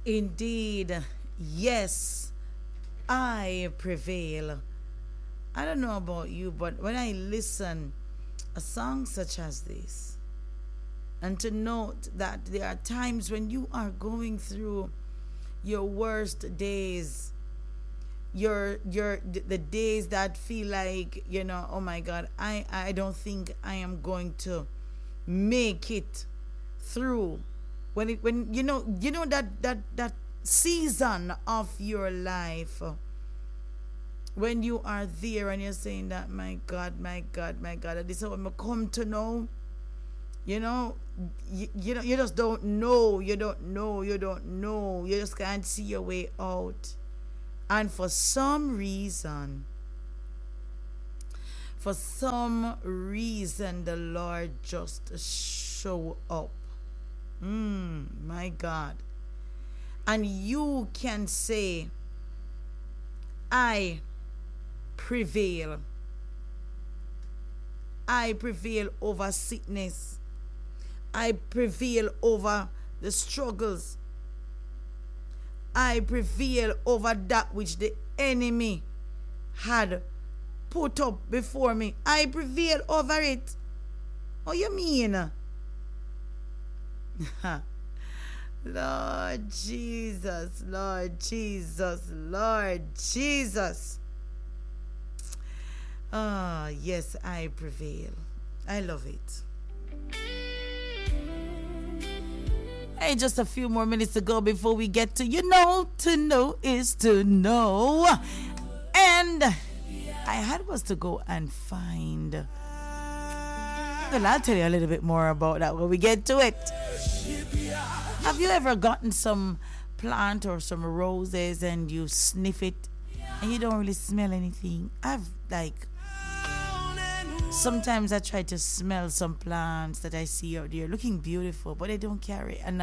Indeed, yes, I prevail. I don't know about you, but when I listen a song such as this, and to note that there are times when you are going through your worst days, your the days that feel like, oh my God, I don't think I am going to make it through. When that season of your life, when you are there and you're saying that, my God, my God, my God, this is what I come to know. You just don't know. You don't know. You don't know. You just can't see your way out. And for some reason, the Lord just show up. My God. And you can say, I prevail. I prevail over sickness. I prevail over the struggles. I prevail over that which the enemy had put up before me. I prevail over it. What you mean? Lord Jesus, Lord Jesus, Lord Jesus. Ah, yes, I prevail. I love it. Hey, just a few more minutes to go before we get to know is to know. And I had was to go and find. Well, I'll tell you a little bit more about that when we get to it. Have you ever gotten some plant or some roses and you sniff it and you don't really smell anything? Sometimes I try to smell some plants that I see out there looking beautiful, but they don't carry an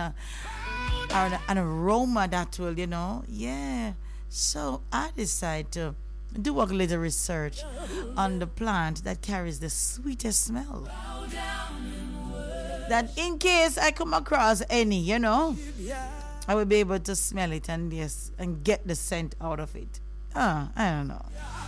aroma that will, yeah. So I decide to do a little research on the plant that carries the sweetest smell. That in case I come across any, I will be able to smell it and get the scent out of it. I don't know.